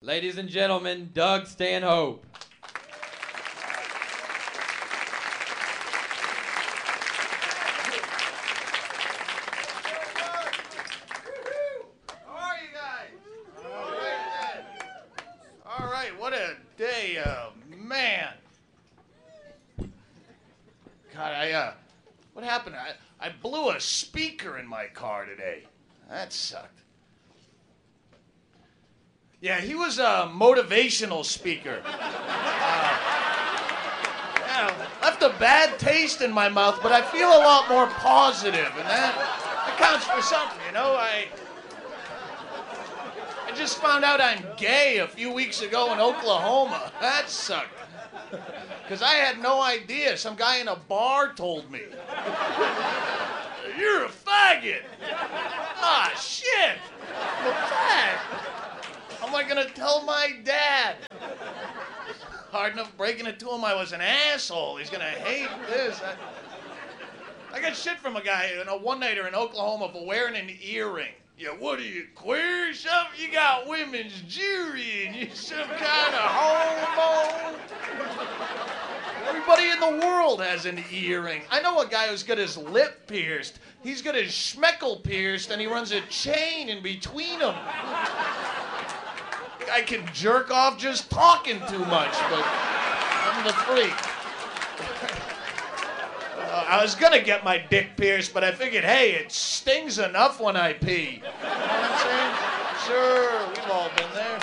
Ladies and gentlemen, Doug Stanhope. How are you guys? All right, what a day, man. God, what happened? I blew a speaker in my car today. That sucked. Yeah, he was a motivational speaker. Left a bad taste in my mouth, but I feel a lot more positive, and that counts for something, you know? I just found out I'm gay a few weeks ago in Oklahoma. That sucked. Because I had no idea. Some guy in a bar told me. You're a faggot. Ah, shit. I'm a fag. How am I going to tell my dad? Hard enough breaking it to him I was an asshole. He's going to hate this. I got shit from a guy, a one-nighter in Oklahoma for wearing an earring. Yeah, what are you, queer or something? You got women's jewelry and you some kind of homo? Everybody in the world has an earring. I know a guy who's got his lip pierced. He's got his schmeckle pierced and he runs a chain in between them. I can jerk off just talking too much, but I'm the freak. I was gonna get my dick pierced, but I figured, hey, it stings enough when I pee. You know what I'm saying? Sure, we've all been there.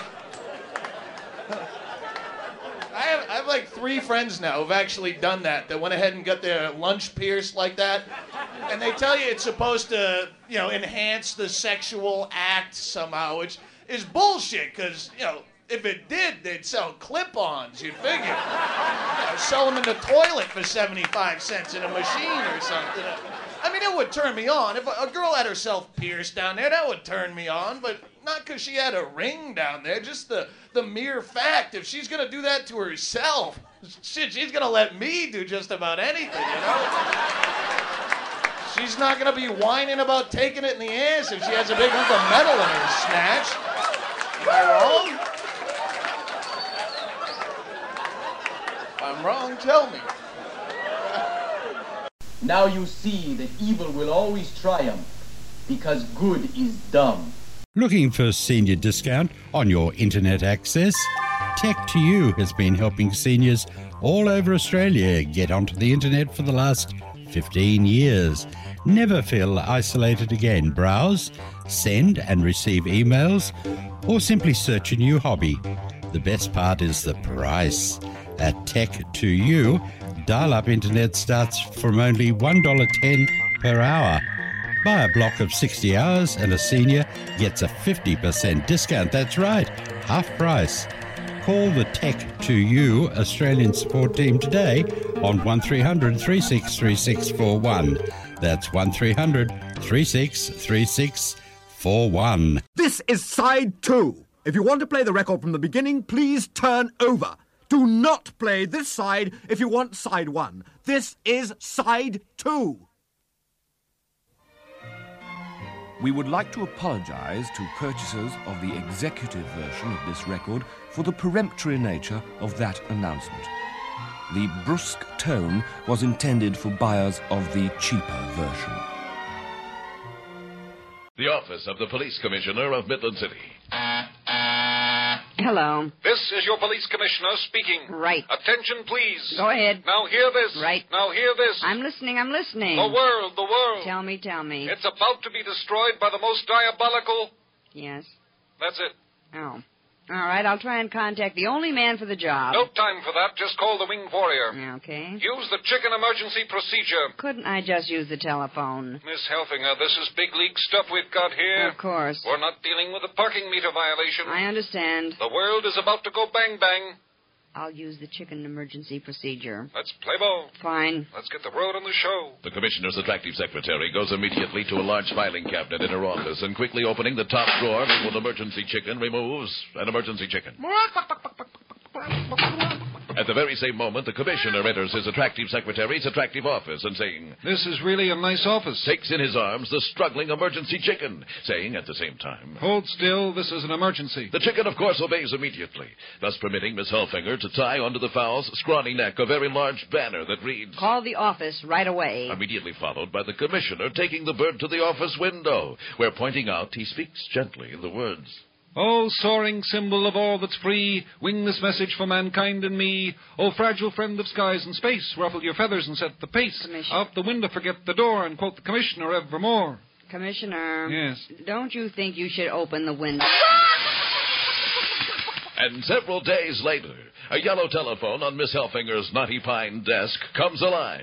I have like 3 friends now who've actually done that went ahead and got their lunch pierced like that. And they tell you it's supposed to, enhance the sexual act somehow, which is bullshit, because, if it did, they'd sell clip-ons, you'd figure. Sell them in the toilet for 75 cents in a machine or something. I mean, it would turn me on. If a girl had herself pierced down there, that would turn me on, but not because she had a ring down there, just the mere fact, if she's going to do that to herself, shit, she's going to let me do just about anything, She's not going to be whining about taking it in the ass if she has a big hunk of metal in her snatch. Am I wrong? If I'm wrong, tell me. Now you see that evil will always triumph, because good is dumb. Looking for a senior discount on your internet access? Tech2U has been helping seniors all over Australia get onto the internet for the last 15 years. Never feel isolated again. Browse, send and receive emails, or simply search a new hobby. The best part is the price. At Tech2U, dial-up internet starts from only $1.10 per hour. Buy a block of 60 hours and a senior gets a 50% discount. That's right, half price. Call the Tech2U Australian support team today on 1300 363641. That's 1300 363641. This is side 2. If you want to play the record from the beginning, please turn over. Do not play this side if you want side 1. This is side 2. We would like to apologise to purchasers of the executive version of this record for the peremptory nature of that announcement. The brusque tone was intended for buyers of the cheaper version. The office of the Police Commissioner of Midland City. Hello. This is your police commissioner speaking. Right. Attention, please. Go ahead. Now hear this. Right. Now hear this. I'm listening. The world. Tell me. It's about to be destroyed by the most diabolical... Yes? That's it. Oh. All right, I'll try and contact the only man for the job. No time for that. Just call the winged warrior. Okay. Use the chicken emergency procedure. Couldn't I just use the telephone? Miss Helfinger, this is big league stuff we've got here. Of course. We're not dealing with a parking meter violation. I understand. The world is about to go bang-bang. I'll use the chicken emergency procedure. Let's play ball. Fine. Let's get the word on the show. The commissioner's attractive secretary goes immediately to a large filing cabinet in her office and quickly opening the top drawer labeled emergency chicken removes an emergency chicken. At the very same moment, the commissioner enters his attractive secretary's attractive office and saying, This is really a nice office. Takes in his arms the struggling emergency chicken, saying at the same time, Hold still, this is an emergency. The chicken, of course, obeys immediately, thus permitting Miss Hellfinger to tie onto the fowl's scrawny neck a very large banner that reads, Call the office right away. Immediately followed by the commissioner taking the bird to the office window, where, pointing out, he speaks gently the words, O soaring symbol of all that's free, wing this message for mankind and me. O fragile friend of skies and space, ruffle your feathers and set the pace. Out the window forget the door, and quote the commissioner evermore. Commissioner. Yes? Don't you think you should open the window? And several days later, a yellow telephone on Miss Hellfinger's knotty pine desk comes alive.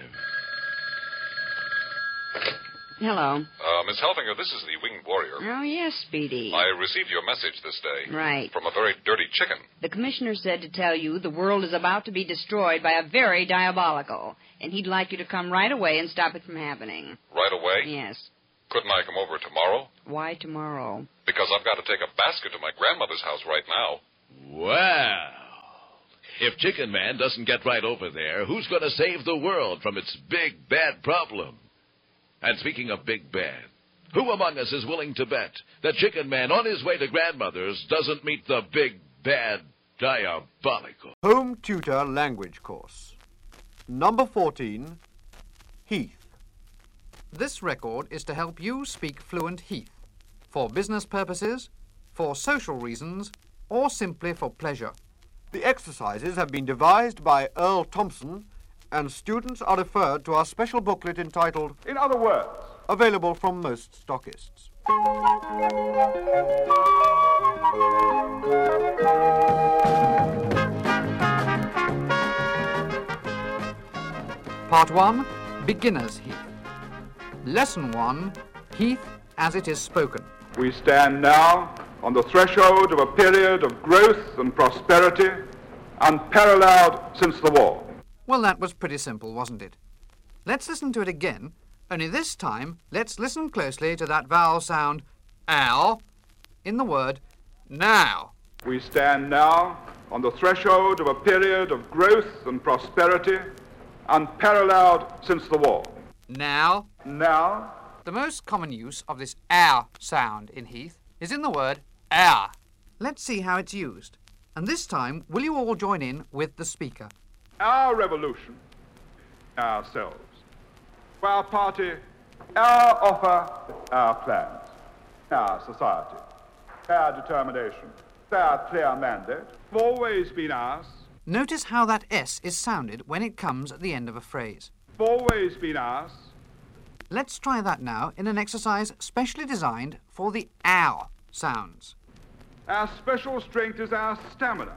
Hello. Miss Hellfinger, this is the Winged Warrior. Oh, yes, Speedy. I received your message this day. Right. From a very dirty chicken. The commissioner said to tell you the world is about to be destroyed by a very diabolical, and he'd like you to come right away and stop it from happening. Right away? Yes. Couldn't I come over tomorrow? Why tomorrow? Because I've got to take a basket to my grandmother's house right now. Well, if Chicken Man doesn't get right over there, who's going to save the world from its big, bad problem? And speaking of big bad, who among us is willing to bet that Chicken Man on his way to grandmother's doesn't meet the big, bad, diabolical? Home Tutor Language Course. Number 14, Heath. This record is to help you speak fluent Heath, for business purposes, for social reasons, or simply for pleasure. The exercises have been devised by Earl Thompson, and students are referred to our special booklet entitled In Other Words, available from most stockists. Part 1, Beginner's Heath. Lesson 1, Heath as it is spoken. We stand now on the threshold of a period of growth and prosperity unparalleled since the war. Well, that was pretty simple, wasn't it? Let's listen to it again, only this time let's listen closely to that vowel sound, ow, in the word now. We stand now on the threshold of a period of growth and prosperity unparalleled since the war. Now. Now. The most common use of this ow sound in Heath is in the word our. Let's see how it's used. And this time, will you all join in with the speaker? Our revolution, ourselves. Our party, our offer, our plans. Our society, our determination, our clear mandate, have always been ours. Notice how that S is sounded when it comes at the end of a phrase. Always been ours. Let's try that now in an exercise specially designed for the ow sounds. Our special strength is our stamina.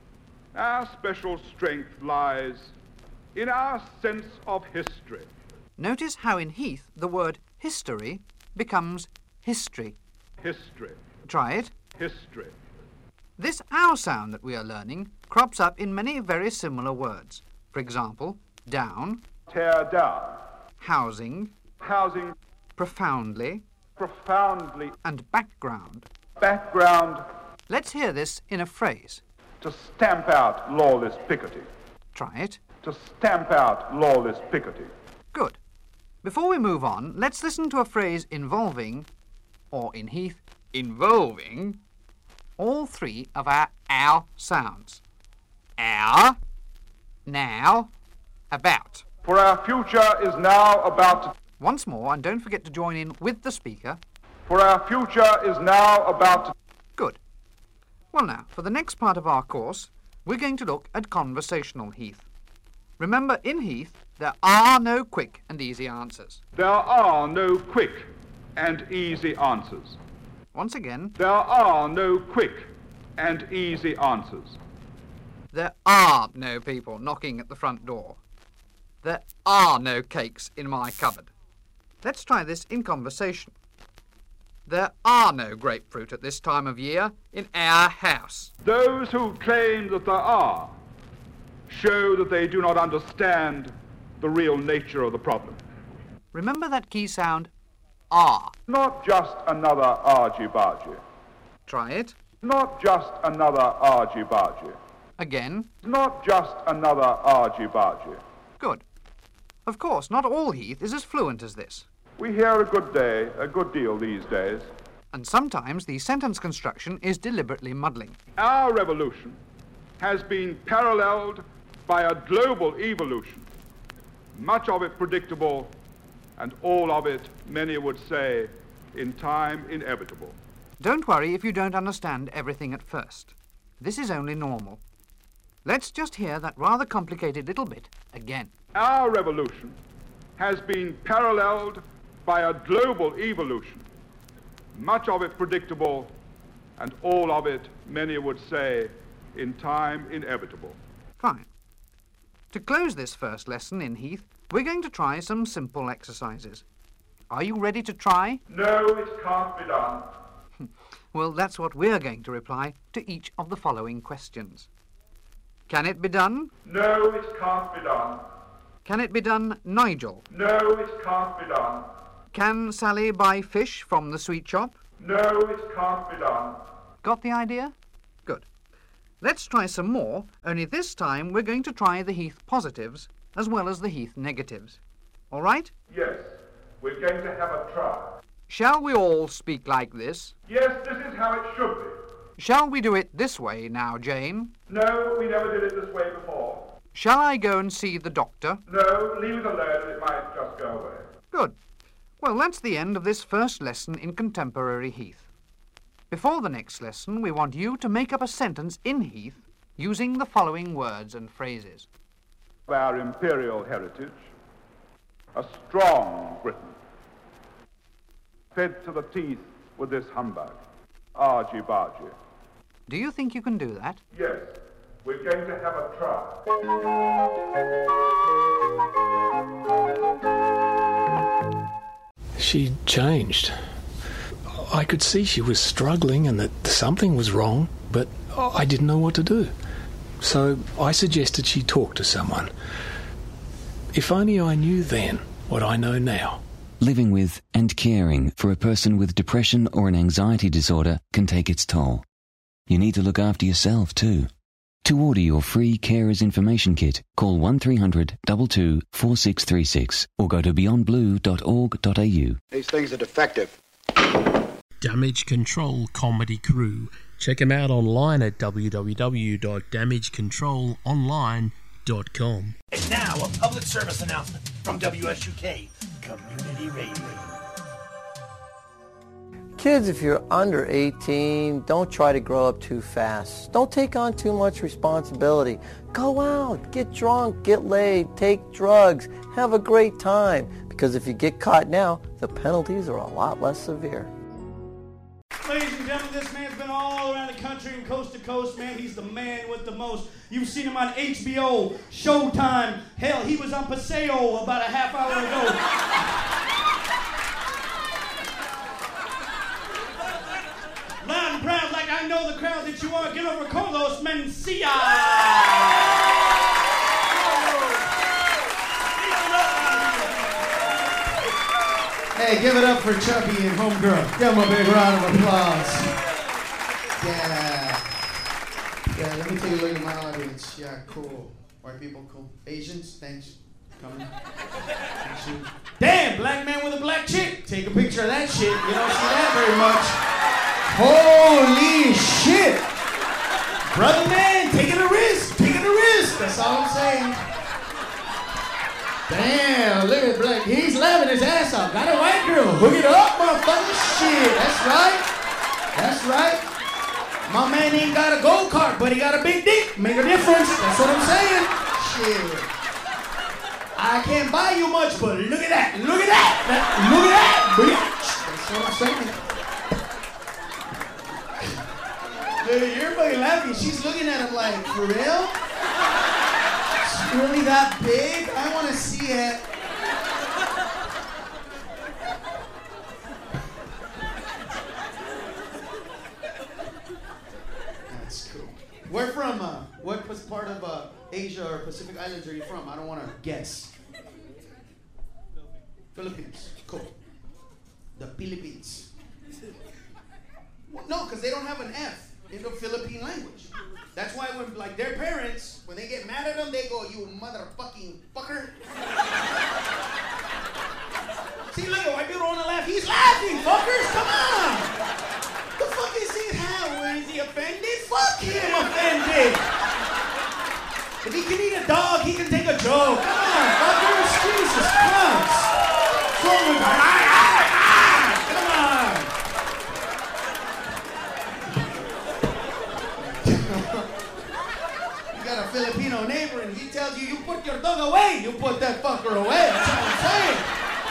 Our special strength lies in our sense of history. Notice how in Heath the word history becomes history. History. Try it. History. This ow sound that we are learning crops up in many very similar words. For example, down, tear down, housing, housing, profoundly, profoundly, and background. Background. Let's hear this in a phrase. To stamp out lawless picketing. Try it. To stamp out lawless picketing. Good. Before we move on, let's listen to a phrase involving, or in Heath, involving, all three of our ow sounds. Our, now, about. For our future is now about to... Once more, and don't forget to join in with the speaker. For our future is now about to... Good. Well now, for the next part of our course, we're going to look at conversational Heath. Remember, in Heath, there are no quick and easy answers. There are no quick and easy answers. Once again. There are no quick and easy answers. There are no people knocking at the front door. There are no cakes in my cupboard. Let's try this in conversation. There are no grapefruit at this time of year in our house. Those who claim that there are show that they do not understand the real nature of the problem. Remember that key sound, are. Not just another argy-bargy. Try it. Not just another argy-bargy. Again. Not just another argy-bargy. Good. Of course, not all Heath is as fluent as this. We hear a good deal these days. And sometimes the sentence construction is deliberately muddling. Our revolution has been paralleled by a global evolution, much of it predictable, and all of it, many would say, in time inevitable. Don't worry if you don't understand everything at first. This is only normal. Let's just hear that rather complicated little bit again. Our revolution has been paralleled by a global evolution, much of it predictable, and all of it, many would say, in time inevitable. Fine. To close this first lesson in Heath, we're going to try some simple exercises. Are you ready to try? No, it can't be done. Well, that's what we're going to reply to each of the following questions. Can it be done? No, it can't be done. Can it be done, Nigel? No, it can't be done. Can Sally buy fish from the sweet shop? No, it can't be done. Got the idea? Good. Let's try some more, only this time we're going to try the Heath positives as well as the Heath negatives. All right? Yes, we're going to have a try. Shall we all speak like this? Yes, this is how it should be. Shall we do it this way now, Jane? No, we never did it this way before. Shall I go and see the doctor? No, leave it alone and it might just go away. Good. Well, that's the end of this first lesson in contemporary Heath. Before the next lesson, we want you to make up a sentence in Heath using the following words and phrases. Our imperial heritage, a strong Britain, fed to the teeth with this humbug, argy-bargy. Do you think you can do that? Yes, we're going to have a try. She changed. I could see she was struggling and that something was wrong, but I didn't know what to do. So I suggested she talk to someone. If only I knew then what I know now. Living with and caring for a person with depression or an anxiety disorder can take its toll. You need to look after yourself too. To order your free Carers Information Kit, call 1300 22 4636 or go to beyondblue.org.au. These things are defective. Damage Control Comedy Crew. Check them out online at www.damagecontrolonline.com. And now a public service announcement from WSUK Community Radio. Kids, if you're under 18, don't try to grow up too fast. Don't take on too much responsibility. Go out, get drunk, get laid, take drugs, have a great time. Because if you get caught now, the penalties are a lot less severe. Ladies and gentlemen, this man's been all around the country and coast to coast, man. He's the man with the most. You've seen him on HBO, Showtime. Hell, he was on Paseo about a half hour ago. Loud and proud, like I know the crowd that you are. Get over Carlos Mencia. Hey, give it up for Chucky and Homegirl. Give him a big round of applause. Yeah, let me take a look at my audience. Yeah, cool. White people, cool. Asians, thanks for coming. Thanks you. Damn, black man with a black chick. Take a picture of that shit. You don't see that very much. Holy shit! Brother man, taking a risk. That's all I'm saying. Damn, look at Black. He's laughing his ass off. Got a white girl. Hook it up, motherfucker. Shit, that's right. My man ain't got a go-kart, but he got a big dick. Make a difference. That's what I'm saying. Shit. I can't buy you much, but look at that. Look at that, bitch. That's what I'm saying. Dude, you're fucking laughing. She's looking at him like, for real? It's really that big? I want to see it. That's cool. Where from? What part of Asia or Pacific Islands are you from? I don't want to guess. Philippines. Cool. The Philippines. Well, no, because they don't have an F in the Philippine language. That's why when, like, their parents, when they get mad at them, they go, you motherfucking fucker. See, look at white people want to laugh. He's laughing, fuckers. Come on. The fuck is he? How is he offended? Fuck him, offended. If he can eat a dog, he can take a joke. Come on, fuckers. Jesus Christ. What's wrong with that? Come on. You got a Filipino neighbor and he tells you, you put your dog away. You put that fucker away. That's what I'm saying.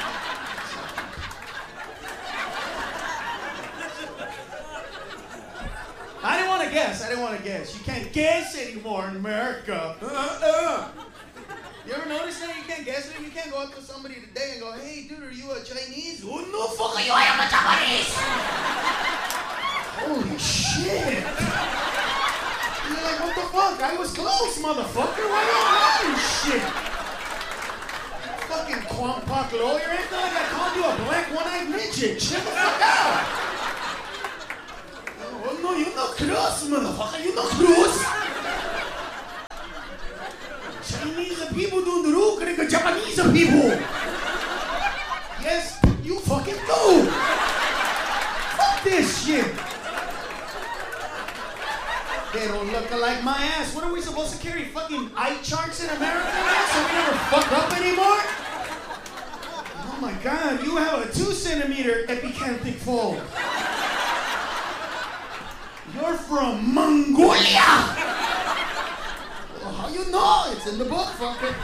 I didn't want to guess. You can't guess anymore in America. You ever notice that? You can't guess it? You can't go up to somebody today and go, hey, dude, are you a Chinese? Oh, no, fuck you, I am a Japanese. Holy shit. You're like, what the fuck? I was close, motherfucker. Why don't you shit? Fucking Quampak lawyer. It's not like I called you a black one-eyed midget. Shut the fuck out. Oh, no, you're not Cruz, motherfucker. You're not Cruz. Chinese people don't look like Japanese people. Yes, you fucking do. Fuck this shit. They don't look like my ass. What are we supposed to carry? Fucking eye charts in America now so we never fuck up anymore? Oh my God, you have a 2-centimeter epicanthic fold. You're from Mongolia! Well, how you know? It's in the book, fucker.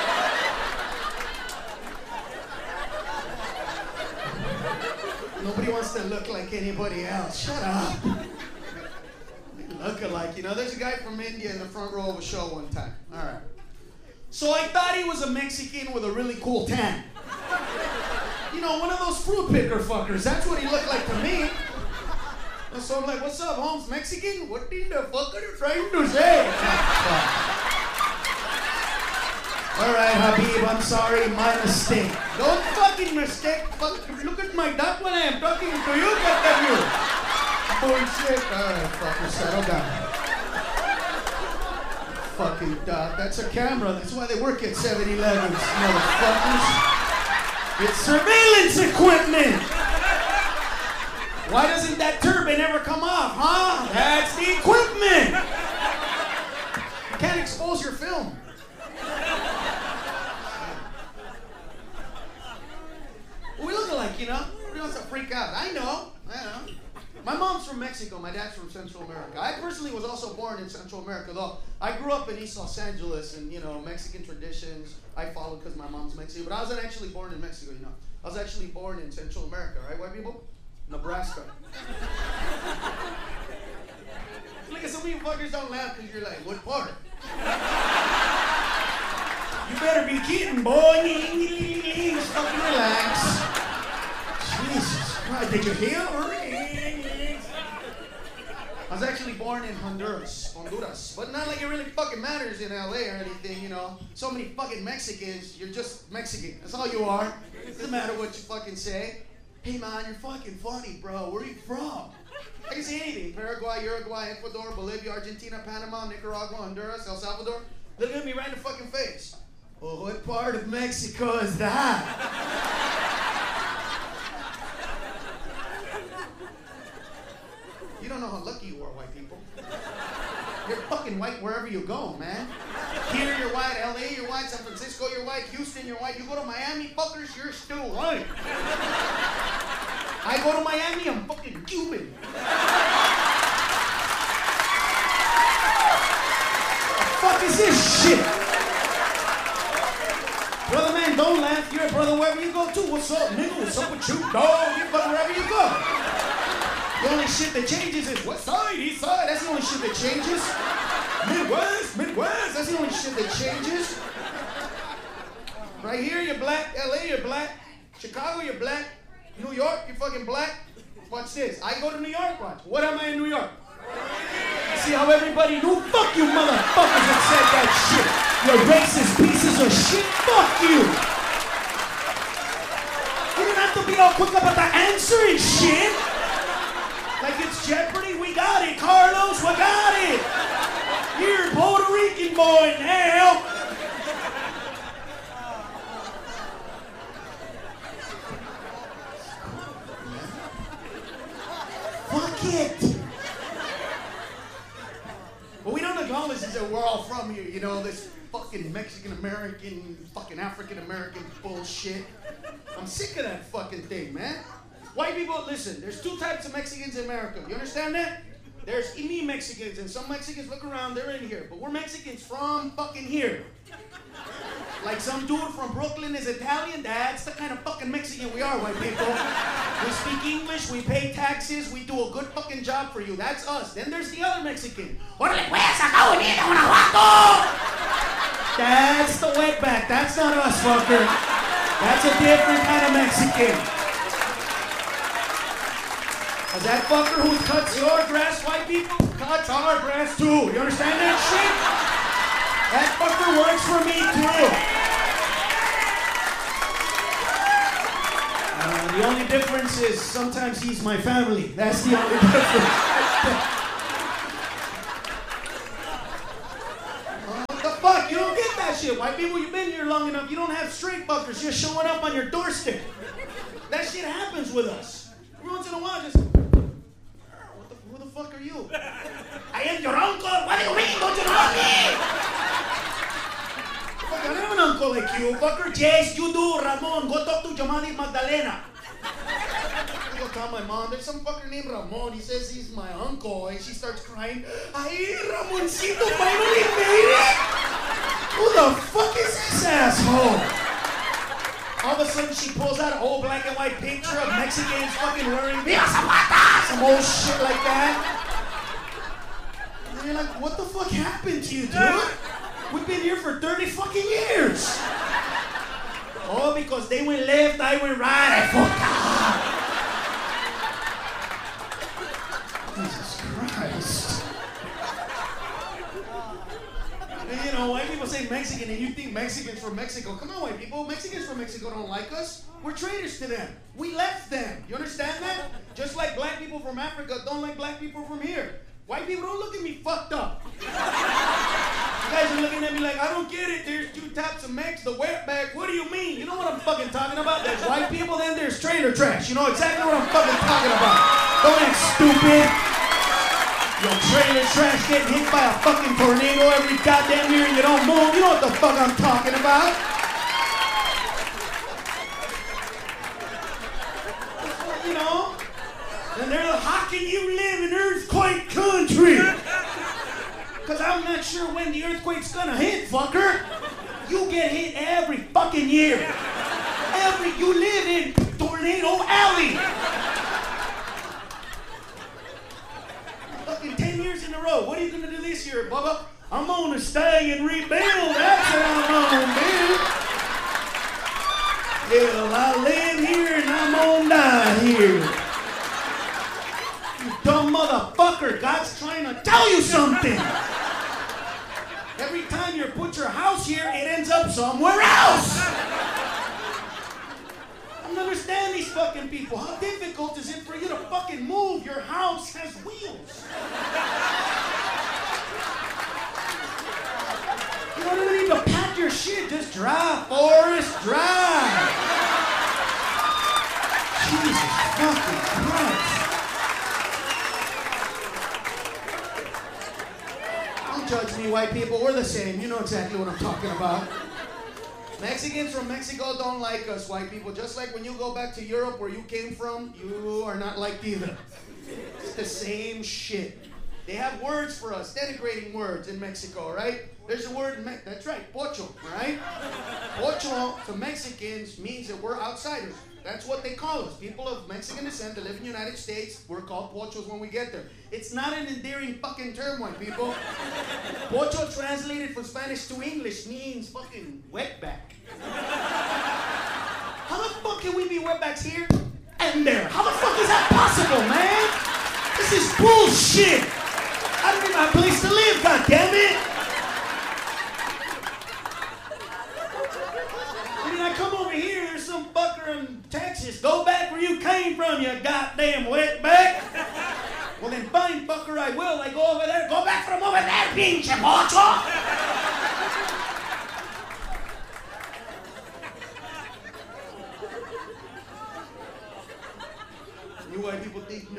Nobody wants to look like anybody else. Shut up. Look alike. You know, there's a guy from India in the front row of a show one time. All right. So I thought he was a Mexican with a really cool tan. You know, one of those fruit picker fuckers. That's what he looked like to me. And so I'm like, what's up, Holmes? Mexican? What in the fuck are you trying to say? All right, Habib, I'm sorry, my mistake. Don't fucking mistake. Fuck, look at my duck when I am talking to you, goddamn you. Bullshit. All right, fucker, settle down. Fucking duck. That's a camera. That's why they work at 7-Elevens, motherfuckers. It's surveillance equipment. Why doesn't that turban ever come off, huh? That's the equipment. You can't expose your film. We look alike, you know? Nobody wants to freak out. I know. My mom's from Mexico. My dad's from Central America. I personally was also born in Central America, though. I grew up in East Los Angeles and, you know, Mexican traditions. I followed because my mom's Mexican. But I wasn't actually born in Mexico, you know. I was actually born in Central America, right, white people? Nebraska. Look at some of you fuckers don't laugh because you're like, what part? You better be kidding, boy. Just fucking relax. Jesus Christ, did you hear? I was actually born in Honduras, but not like it really fucking matters in LA or anything, you know. So many fucking Mexicans, you're just Mexican. That's all you are. Doesn't matter what you fucking say. Hey man, you're fucking funny, bro. Where are you from? I can say anything. Paraguay, Uruguay, Ecuador, Bolivia, Argentina, Panama, Nicaragua, Honduras, El Salvador. Look at me right in the fucking face. Well, what part of Mexico is that? You don't know how lucky you are, white people. You're fucking white wherever you go, man. Here you're white, LA you're white, San Francisco you're white, Houston you're white. You go to Miami, fuckers, you're still white. I go to Miami, I'm fucking Cuban. What the fuck is this shit? Brother man, don't laugh. You're a brother wherever you go to. What's up, nigga? What's up with you, dog? You're brother wherever you go. The only shit that changes is west side, east side. That's the only shit that changes. Midwest. That's the only shit that changes. Right here, you're black. LA, you're black. Chicago, you're black. New York, you're fucking black. Watch this. I go to New York, watch. What am I in New York? See how everybody knew? Fuck you motherfuckers that said that shit. You racist pieces of shit. Fuck you. You didn't have to be all quick about the answering shit. Like it's Jeopardy. We got it, Carlos. We got it. boy now. Fuck it. What we don't acknowledge is that we're all from here, you know, this fucking Mexican-American, fucking African-American bullshit. I'm sick of that fucking thing, man. White people, listen, there's two types of Mexicans in America. You understand that? There's me Mexicans, and some Mexicans look around, they're in here. But we're Mexicans from fucking here. Like some dude from Brooklyn is Italian, that's the kind of fucking Mexican we are, white people. We speak English, we pay taxes, we do a good fucking job for you. That's us. Then there's the other Mexican. That's the wetback. That's not us, fucker. That's a different kind of Mexican. Cause that fucker who cuts your grass, white people, cuts our grass too. You understand that shit? That fucker works for me too. The only difference is sometimes he's my family. That's the only difference. What the fuck? You don't get that shit. White people, you've been here long enough. You don't have straight fuckers just showing up on your doorstep. That shit happens with us. Every once in a while, just... Who the fuck are you? I am your uncle. What do you mean? Don't you know me? Fuck, I don't have an uncle like you, fucker. Yes, you do, Ramon. Go talk to Jamali Magdalena. I go tell my mom, there's some fucker named Ramon. He says he's my uncle. And she starts crying. Ay, Ramoncito finally made it. Who the fuck is this asshole? All of a sudden, she pulls out an old black and white picture of Mexicans fucking wearing some old shit like that. And you're like, what the fuck happened to you, dude? We've been here for 30 fucking years. Oh, because they went left, I went right, I fucked up. Jesus Christ. You know, white people say Mexican and you think Mexicans from Mexico. Come on, white people. Mexicans from Mexico don't like us. We're traitors to them. We left them. You understand that? Just like black people from Africa don't like black people from here. White people don't look at me fucked up. You guys are looking at me like, I don't get it. There's two types of Mex, the wetback. What do you mean? You know what I'm fucking talking about? There's white people, then there's trailer trash. You know exactly what I'm fucking talking about. Don't act stupid. Your trailer trash getting hit by a fucking tornado every goddamn year and you don't move. You know what the fuck I'm talking about. You know? And they're like, how can you live in earthquake country? Because I'm not sure when the earthquake's gonna hit, fucker. You get hit every fucking year. You live in Tornado Alley. Fucking 10 years in a row. What are you gonna do this year, Bubba? I'm gonna stay and rebuild. That's what I'm gonna do. Hell, I live here and I'm gonna die here. You dumb motherfucker. God's trying to tell you something. Every time you put your house here, it ends up somewhere else. I don't understand these fucking people. How difficult is it for you to fucking move? Your house has wheels. You don't even need to pack your shit. Just drive, Forrest, drive. Jesus fucking Christ. Don't judge me, white people. We're the same. You know exactly what I'm talking about. Mexicans from Mexico don't like us, white people. Just like when you go back to Europe where you came from, you are not liked either. It's the same shit. They have words for us, denigrating words in Mexico, right? There's a word in that's right, pocho, right? Pocho to Mexicans means that we're outsiders. That's what they call us. People of Mexican descent that live in the United States, we're called pochos when we get there. It's not an endearing fucking term, white people. Pocho translated from Spanish to English means fucking wetback. How the fuck can we be wetbacks here and there? How the fuck is that possible, man? This is bullshit. I don't even have a place to live, goddammit. I mean, I come over here, there's some fucker in Texas. Go back where you came from, you goddamn wetback. Well, then fine, fucker, I will. I go over there. Go back from over there, pinche mocho.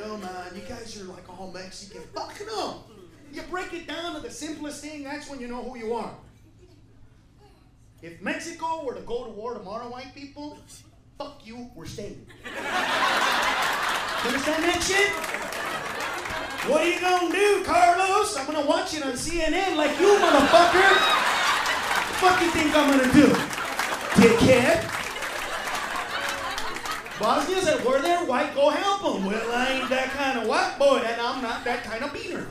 know, man, you guys are like all Mexican. Fuck no. You break it down to the simplest thing, that's when you know who you are. If Mexico were to go to war tomorrow, white people, fuck you, we're staying. You understand that shit? What are you gonna do, Carlos? I'm gonna watch it on CNN like you, motherfucker. What the fuck you think I'm gonna do? Dickhead. Bosnians that were there, white, go help them. Well, I ain't that kind of white boy, and I'm not that kind of beaner.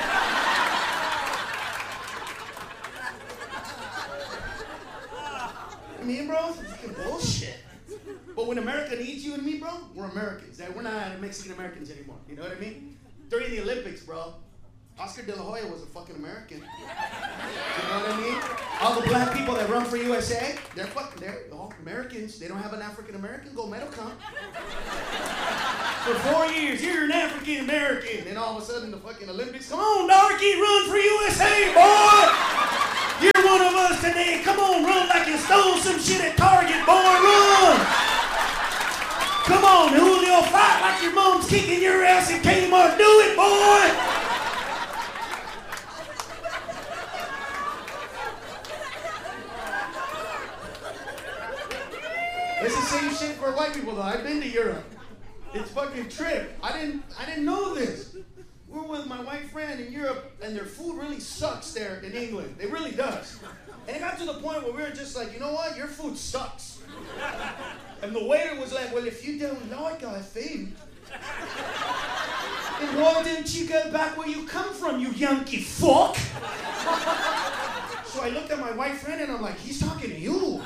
I mean, bro, it's fucking bullshit. But when America needs you and me, bro, we're Americans. We're not Mexican Americans anymore. You know what I mean? During the Olympics, bro, Oscar De La Hoya was a fucking American. You know what I mean? All the black people that run for USA, they're all Americans. They don't have an African American gold medal come. For 4 years, you're an African American, and all of a sudden the fucking Olympics, come on, darky, run for USA, boy! You're one of us today. Come on, run like you stole some shit at Target, boy, run! Come on, Julio, fight like your mom's kicking your ass at Kmart. Do it, boy! It's the same shit for white people, though. I've been to Europe. It's fucking trip. I didn't know this. We're with my white friend in Europe, and their food really sucks there in England. It really does. And it got to the point where we were just like, you know what? Your food sucks. And the waiter was like, well, if you don't like our food, then why don't you go back where you come from, you Yankee fuck? So I looked at my white friend, and I'm like, he's talking to you.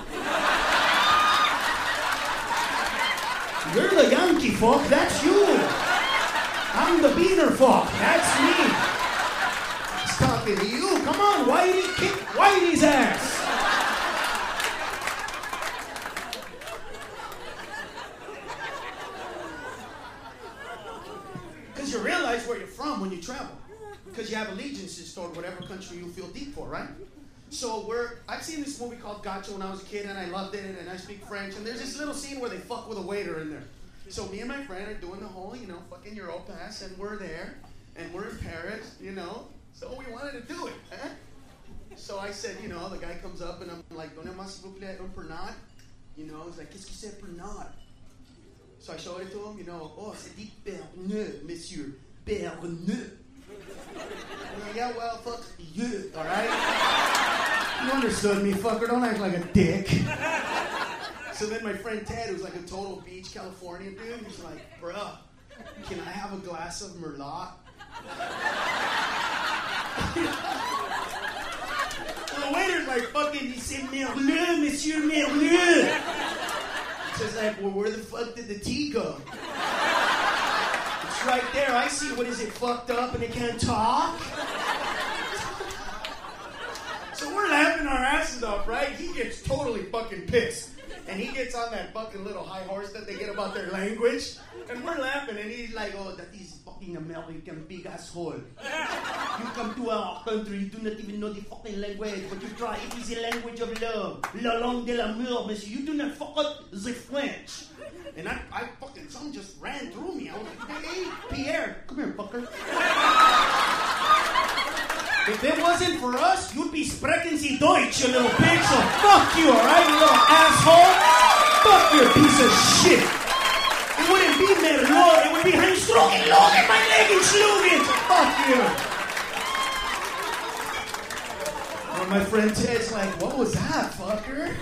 You're the Yankee fuck, that's you. I'm the beaner fuck, that's me. He's talking to you. Come on, Whitey, kick Whitey's ass. Because you realize where you're from when you travel. Because you have allegiances toward whatever country you feel deep for, right? So I've seen this movie called Gacho when I was a kid, and I loved it, and I speak French, and there's this little scene where they fuck with a waiter in there. So me and my friend are doing the whole, fucking Europass, and we're there, and we're in Paris, so we wanted to do it, huh? So I said, the guy comes up, and I'm like, donnez-moi s'il vous plaît un pernod. He's like, qu'est-ce que c'est pernod? So I showed it to him, oh, c'est dit Pernod, monsieur, Pernod. Yeah, well, fuck you, all right? You understood me, fucker. Don't act like a dick. So then my friend Ted, who's like a total beach California dude, he's like, bruh, can I have a glass of Merlot? The waiter's like, fucking, he said, Merlot, monsieur, Merlot. So it's like, well, where the fuck did the tea go? It's right there. I see. What is it, fucked up and it can't talk? So we're laughing our asses off, right? He gets totally fucking pissed. And he gets on that fucking little high horse that they get about their language. And we're laughing, and he's like, oh, that is fucking American big asshole. You come to our country, you do not even know the fucking language, but you try. It is the language of love. La langue de l'amour, monsieur. You do not fuck up the French. And I fucking, something just ran through me. I was like, hey, Pierre, come here, fucker. If it wasn't for us, you'd be sprechen Sie Deutsch, you little bitch, so fuck you, alright, you little asshole? Fuck you, piece of shit. It wouldn't be Merlot, it would be Hanstrogen, Logan, my leg is Slogan, so fuck you. And my friend Ted's like, what was that, fucker?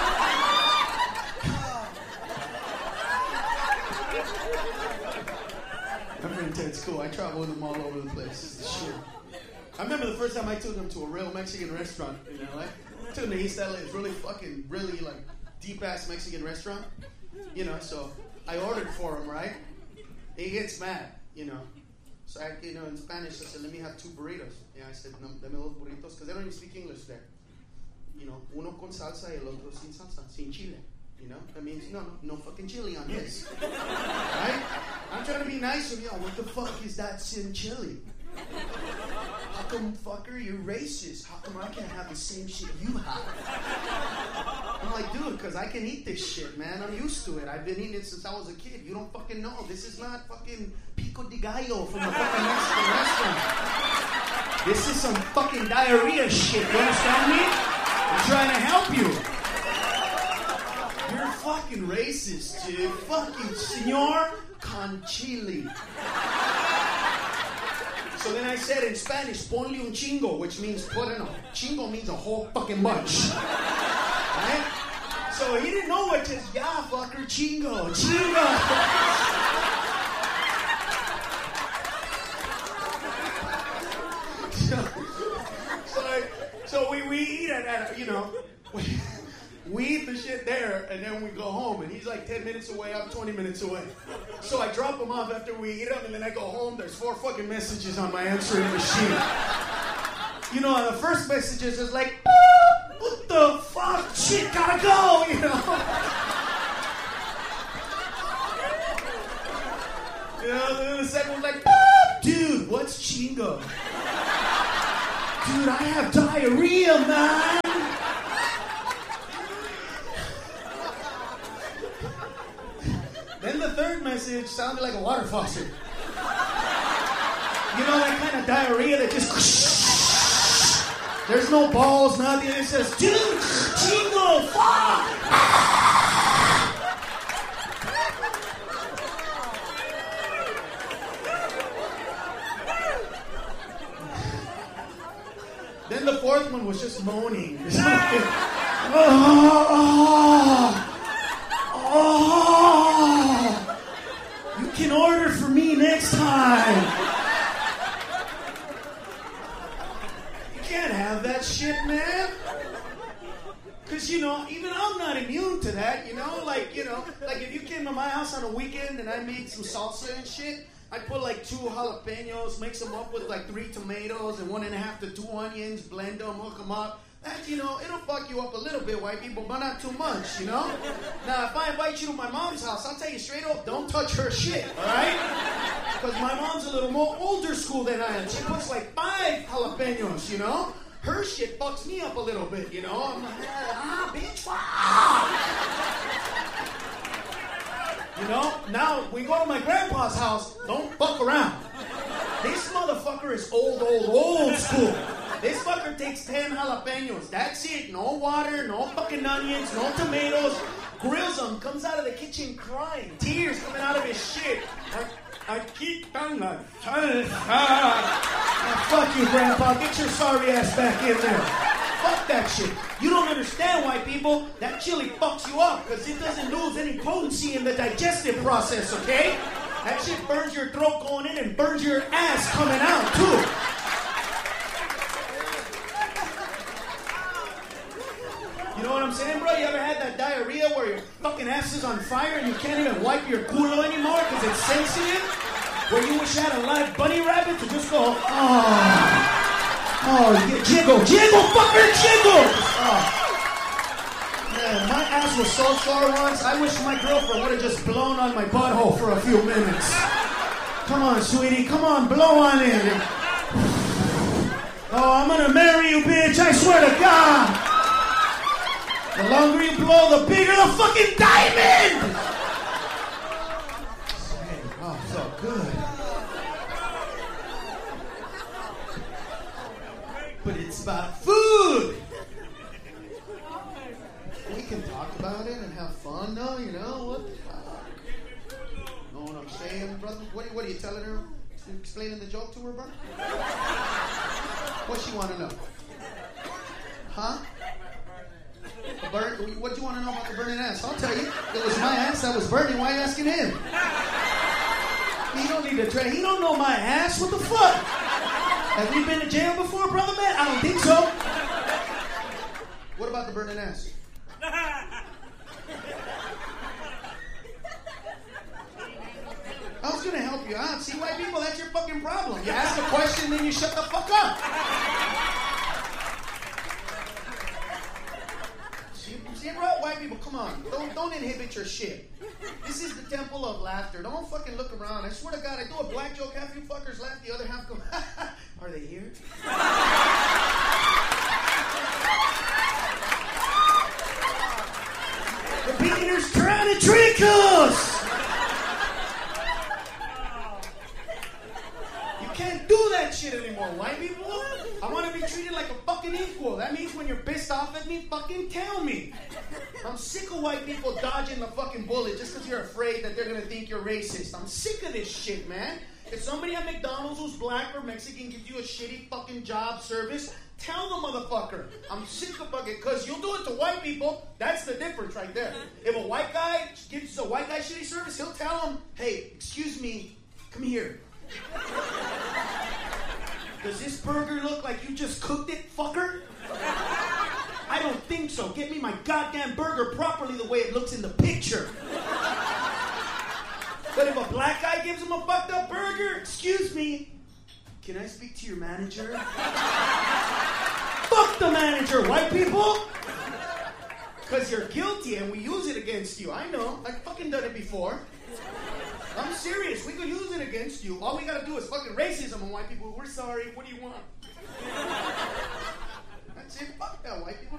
My friend Ted's cool, I travel with him all over the place, this is the shit. I remember the first time I took him to a real Mexican restaurant in LA. I took him to East LA. It's really like deep-ass Mexican restaurant. So I ordered for him, right? He gets mad, So I, in Spanish, I said, let me have 2 burritos. Yeah, I said, no, dame 2 burritos, because they don't even speak English there. Uno con salsa y el otro sin salsa, sin chile. That means no fucking chili on this. Right? I'm trying to be nice with you. What the fuck is that sin chili? How come, fucker, you're racist? How come I can't have the same shit you have? I'm like, dude, because I can eat this shit, man. I'm used to it. I've been eating it since I was a kid. You don't fucking know. This is not fucking pico pico de gallo from the fucking Mexican restaurant. This is some fucking diarrhea shit. You understand me? I'm trying to help you. You're fucking racist, dude. Fucking Senor con chile. So then I said in Spanish, ponle un chingo, which means put in a... Chingo means a whole fucking bunch. Right? So he didn't know what just, yeah, fucker, chingo, chingo. So we eat at you know, we eat the shit there, and then we go home, and he's like 10 minutes away, I'm 20 minutes away. So I drop him off after we eat him, and then I go home, there's 4 fucking messages on my answering machine. You know, the first messages is like, what the fuck? Shit, gotta go, you know? You know, then the second one's like, dude, what's chingo? Dude, I have diarrhea, man. Then the third message sounded like a water faucet. You know that kind of diarrhea that just... There's no balls, nothing. It says, dude, chingo, fuck! Then the fourth one was just moaning. You can order for me next time. You can't have that shit, man. Because, you know, even I'm not immune to that, you know? Like if you came to my house on a weekend and I made some salsa and shit, I'd put like 2 jalapenos, mix them up with like 3 tomatoes and 1.5 to 2 onions, blend them, hook them up. That, you know, it'll fuck you up a little bit, white people, but not too much, you know? Now, if I invite you to my mom's house, I'll tell you straight up, don't touch her shit, all right? Because my mom's a little more older school than I am. She puts like 5 jalapenos, you know? Her shit fucks me up a little bit, you know? I'm like, bitch, You know? Now, we go to my grandpa's house, don't fuck around. This motherfucker is old school. This fucker takes 10 jalapenos. That's it. No water, no fucking onions, no tomatoes. Grills them, comes out of the kitchen crying. Tears coming out of his shit. I keep telling her. Fuck you, Grandpa. Get your sorry ass back in there. Fuck that shit. You don't understand, white people. That chili fucks you up because it doesn't lose any potency in the digestive process, okay? That shit burns your throat going in and burns your ass coming out, too. You know what I'm saying, bro? You ever had that diarrhea where your fucking ass is on fire and you can't even wipe your culo anymore because it's sensitive? Where you wish you had a live bunny rabbit to just go, jiggle, fucker, jiggle! Man, my ass was so sore once, I wish my girlfriend would have just blown on my butthole for a few minutes. Come on, sweetie, come on, blow on in. Oh, I'm gonna marry you, bitch, I swear to God! The longer you blow, the bigger the fucking diamond! Oh, so good. But it's about food! We can talk about it and have fun, though, you know? What the fuck? Know what I'm saying, brother? What are you telling her? Explaining the joke to her, bro? What she want to know? Huh? What do you want to know about the burning ass? I'll tell you. It was my ass that was burning. Why are you asking him? He don't need to train. He don't know my ass. What the fuck? Have you been to jail before, brother man? I don't think so. What about the burning ass? I was gonna help you out. See, white people, that's your fucking problem. You ask a question, then you shut the fuck up. See, bro, white people, come on. Don't inhibit your shit. This is the temple of laughter. Don't fucking look around. I swear to God, I do a black joke, half you fuckers laugh, the other half go, are they here? The beginner's trying to trick us! treated like a fucking equal. That means when you're pissed off at me, fucking tell me. I'm sick of white people dodging the fucking bullet just because you're afraid that they're going to think you're racist. I'm sick of this shit, man. If somebody at McDonald's who's black or Mexican gives you a shitty fucking job service, tell the motherfucker. I'm sick of fucking, because you'll do it to white people. That's the difference right there. If a white guy gives a white guy shitty service, he'll tell him, hey, excuse me, come here. Does this burger look like you just cooked it, fucker? I don't think so. Get me my goddamn burger properly the way it looks in the picture. But if a black guy gives him a fucked up burger, excuse me, can I speak to your manager? Fuck the manager, white people! Because you're guilty and we use it against you. I know. I've fucking done it before. I'm serious. We could use it against you. All we gotta do is fucking racism on white people. We're sorry. What do you want?